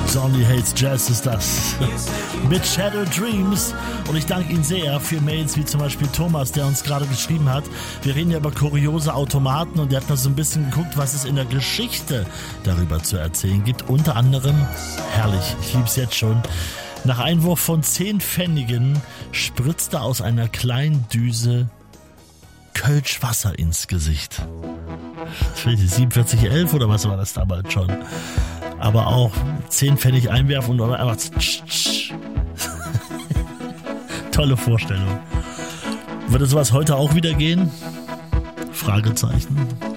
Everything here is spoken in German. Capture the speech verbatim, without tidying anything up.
Only Hates Jazz ist das. Mit Shadow Dreams. Und ich danke Ihnen sehr für Mails wie zum Beispiel Thomas, der uns gerade geschrieben hat. Wir reden ja über kuriose Automaten und der hat noch so ein bisschen geguckt, was es in der Geschichte darüber zu erzählen gibt. Unter anderem, herrlich, ich liebe es jetzt schon, nach Einwurf von zehn Pfennigen spritzte aus einer kleinen Düse Kölsch Wasser ins Gesicht. siebenundvierzig elf oder was war das damals schon? Aber auch zehn Pfennig einwerfen und einfach tsch, tsch. Tolle Vorstellung. Würde sowas heute auch wieder gehen? Fragezeichen.